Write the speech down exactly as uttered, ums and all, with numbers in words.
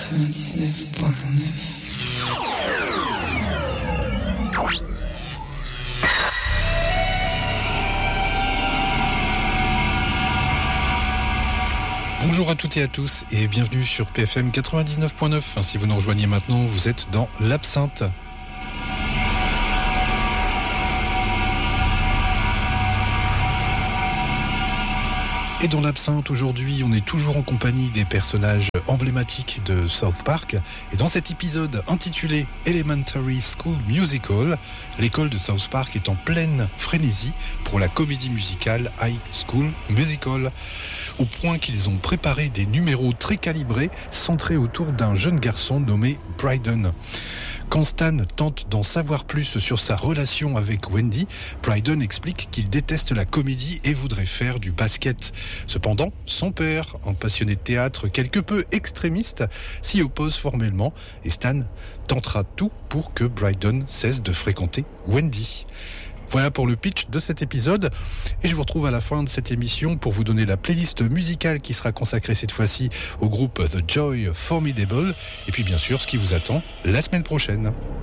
quatre-vingt-dix-neuf virgule neuf. Bonjour à toutes et à tous et bienvenue sur P F M quatre-vingt-dix-neuf virgule neuf. Si vous nous rejoignez maintenant, vous êtes dans l'Absinthe. Et dans l'Absinthe, aujourd'hui, on est toujours en compagnie des personnages emblématiques de South Park. Et dans cet épisode intitulé Elementary School Musical, l'école de South Park est en pleine frénésie pour la comédie musicale High School Musical, au point qu'ils ont préparé des numéros très calibrés centrés autour d'un jeune garçon nommé Brydon. Quand Stan tente d'en savoir plus sur sa relation avec Wendy, Brydon explique qu'il déteste la comédie et voudrait faire du basket. Cependant, son père, un passionné de théâtre quelque peu extrémiste, s'y oppose formellement et Stan tentera tout pour que Brydon cesse de fréquenter Wendy. Voilà pour le pitch de cet épisode et je vous retrouve à la fin de cette émission pour vous donner la playlist musicale qui sera consacrée cette fois-ci au groupe The Joy Formidable et puis bien sûr ce qui vous attend la semaine prochaine.